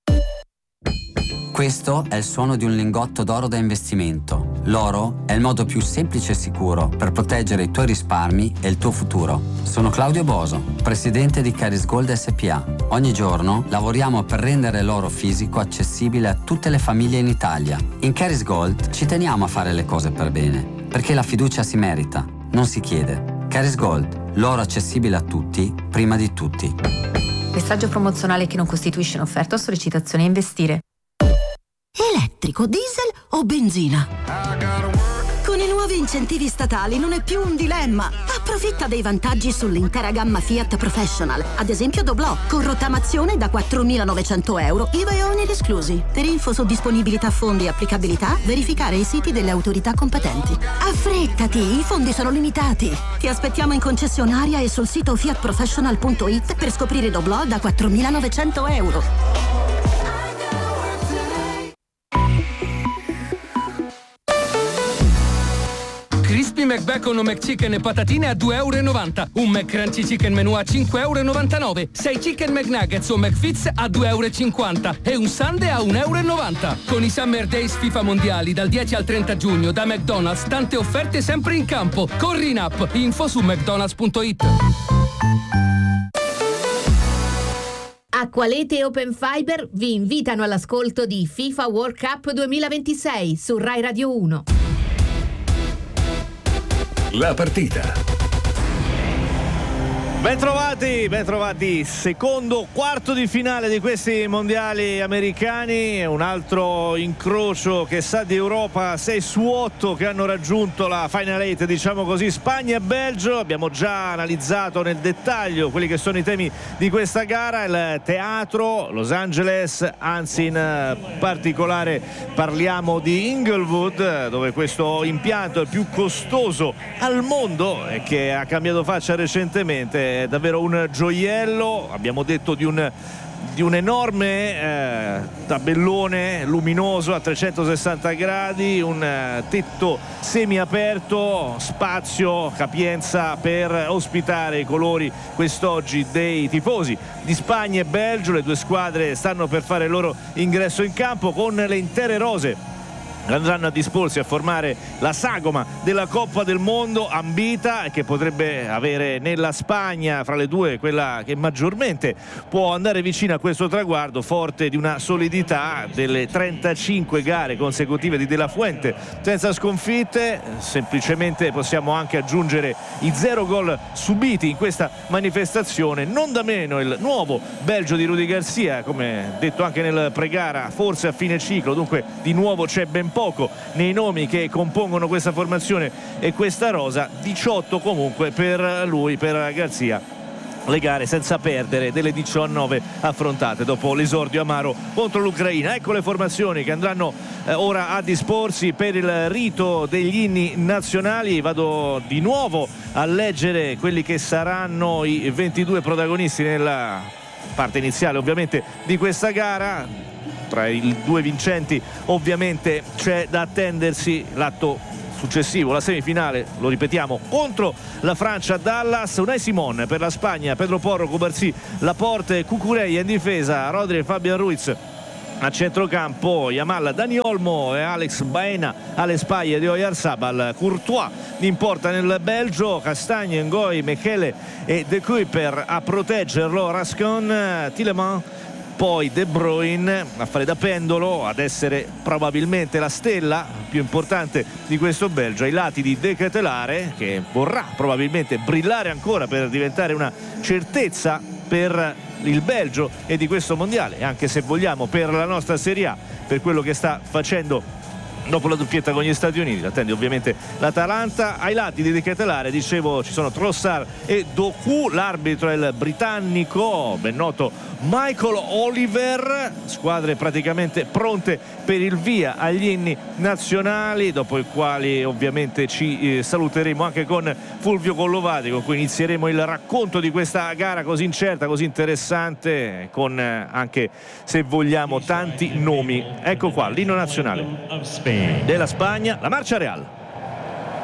Speaker 19: Questo è il suono di un lingotto d'oro da investimento. L'oro è il modo più semplice e sicuro per proteggere i tuoi risparmi e il tuo futuro. Sono Claudio Boso, presidente di Caris Gold S P A. Ogni giorno lavoriamo per rendere l'oro fisico accessibile a tutte le famiglie in Italia. In Caris Gold ci teniamo a fare le cose per bene, perché la fiducia si merita, non si chiede. Caris Gold, l'oro accessibile a tutti, prima di tutti.
Speaker 20: Messaggio promozionale che non costituisce un'offerta o sollecitazione a investire.
Speaker 21: Elettrico, diesel o benzina? Con i nuovi incentivi statali non è più un dilemma. Approfitta dei vantaggi sull'intera gamma Fiat Professional. Ad esempio Doblò, con rottamazione da quattromilanovecento euro, I V A e oneri esclusi. Per info su disponibilità fondi e applicabilità, verificare i siti delle autorità competenti. Affrettati, i fondi sono limitati. Ti aspettiamo in concessionaria e sul sito fiat professional punto it per scoprire Doblò da quattromilanovecento euro.
Speaker 22: Crispy McBacon o McChicken e patatine a due e novanta euro. Un McCrunchy Chicken Menù a cinque e novantanove euro. sei Chicken McNuggets o McFits a due e cinquanta euro. E un Sundae a un e novanta euro. Con i Summer Days FIFA Mondiali dal dieci al trenta giugno da McDonald's, tante offerte sempre in campo. Corri in app. Info su mcdonalds punto it.
Speaker 23: Acqualete e Open Fiber vi invitano all'ascolto di FIFA World Cup duemilaventisei su Rai Radio uno.
Speaker 8: La partita.
Speaker 12: Bentrovati, bentrovati, secondo quarto di finale di questi mondiali americani, un altro incrocio che sa di Europa, sei su otto che hanno raggiunto la Final Eight, diciamo così, Spagna e Belgio. Abbiamo già analizzato nel dettaglio quelli che sono i temi di questa gara, il teatro, Los Angeles, anzi in particolare parliamo di Inglewood, dove questo impianto è il più costoso al mondo e che ha cambiato faccia recentemente. È davvero un gioiello, abbiamo detto di un, di un enorme eh, tabellone luminoso a trecentosessanta gradi, un eh, tetto semiaperto, spazio, capienza per ospitare i colori quest'oggi dei tifosi di Spagna e Belgio. Le due squadre stanno per fare il loro ingresso in campo con le intere rose andranno a disporsi a formare la sagoma della Coppa del Mondo, ambita e che potrebbe avere nella Spagna fra le due quella che maggiormente può andare vicino a questo traguardo, forte di una solidità delle trentacinque gare consecutive di De La Fuente senza sconfitte. Semplicemente possiamo anche aggiungere i zero gol subiti in questa manifestazione, non da meno il nuovo Belgio di Rudi Garcia, come detto anche nel pregara, forse a fine ciclo, dunque di nuovo c'è ben poco nei nomi che compongono questa formazione e questa rosa. Diciotto comunque per lui, per Garcia, le gare senza perdere delle diciannove affrontate dopo l'esordio amaro contro l'Ucraina. Ecco le formazioni che andranno eh, ora a disporsi per il rito degli inni nazionali. Vado di nuovo a leggere quelli che saranno i ventidue protagonisti nella parte iniziale ovviamente di questa gara. Tra i due vincenti ovviamente c'è da attendersi l'atto successivo, la semifinale, lo ripetiamo, contro la Francia a Dallas. Unai Simon per la Spagna, Pedro Porro, Cubarsí, Laporte, Cucurella in difesa, Rodri e Fabian Ruiz a centrocampo, Yamal, Dani Olmo e Alex Baena alle spalle di Oyarzabal, Courtois in porta nel Belgio, Castagne, Ngoi, Mechele e De Kuyper a proteggerlo, Rascon, Tielemans, poi De Bruyne a fare da pendolo, ad essere probabilmente la stella più importante di questo Belgio, ai lati di De Ketelaere, che vorrà probabilmente brillare ancora per diventare una certezza per il Belgio e di questo mondiale, anche se vogliamo per la nostra Serie A, per quello che sta facendo dopo la doppietta con gli Stati Uniti. Attende ovviamente l'Atalanta. Ai lati di De Ketelaere, dicevo, ci sono Trossard e Doku, l'arbitro è il britannico ben noto Michael Oliver. Squadre praticamente pronte per il via agli inni nazionali, dopo i quali ovviamente ci eh, saluteremo anche con Fulvio Collovati, con cui inizieremo il racconto di questa gara così incerta, così interessante, con eh, anche, se vogliamo, tanti nomi. Ecco qua l'inno nazionale della Spagna, la Marcia Real.